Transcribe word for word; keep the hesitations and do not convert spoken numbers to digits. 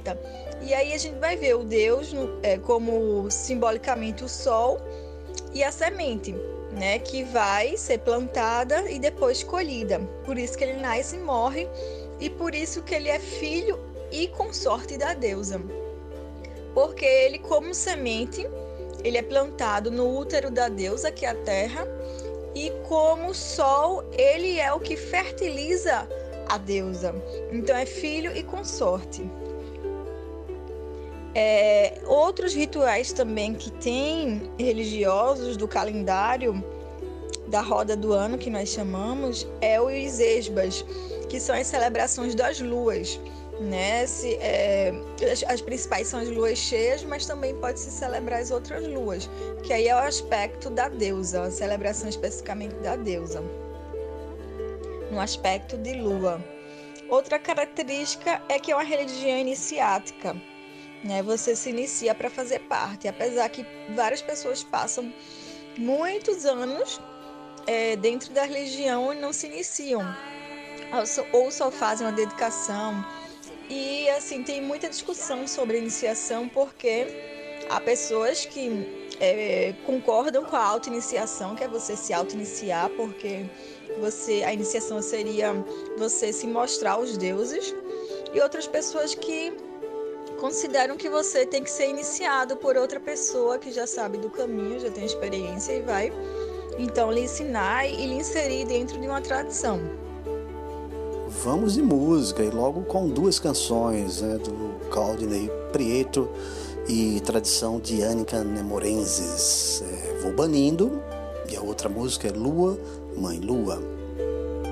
planta. E aí a gente vai ver o Deus é, como simbolicamente o sol e a semente, né, que vai ser plantada e depois colhida. Por isso que ele nasce e morre, e por isso que ele é filho e consorte da deusa. Porque ele, como semente, ele é plantado no útero da deusa, que é a terra, e como sol, ele é o que fertiliza a deusa. Então é filho e consorte. É, outros rituais também que tem religiosos do calendário da roda do ano, que nós chamamos, é os esbas, que são as celebrações das luas, né? Se, é, as, as principais são as luas cheias, mas também pode-se celebrar as outras luas, que aí é o aspecto da deusa, a celebração especificamente da deusa, no aspecto de lua. Outra característica é que é uma religião iniciática, né? Você se inicia para fazer parte, apesar que várias pessoas passam muitos anos é, dentro da religião e não se iniciam, ou só fazem uma dedicação. E assim, tem muita discussão sobre a iniciação, porque há pessoas que é, concordam com a auto-iniciação, que é você se auto-iniciar, porque você, a iniciação seria você se mostrar aos deuses, e outras pessoas que consideram que você tem que ser iniciado por outra pessoa que já sabe do caminho, já tem experiência e vai então lhe ensinar e lhe inserir dentro de uma tradição. Vamos de música, e logo com duas canções, né, do Claudinei Prieto e tradição de Anica Nemorenses. É, Vou Banindo, e a outra música é Lua, Mãe Lua.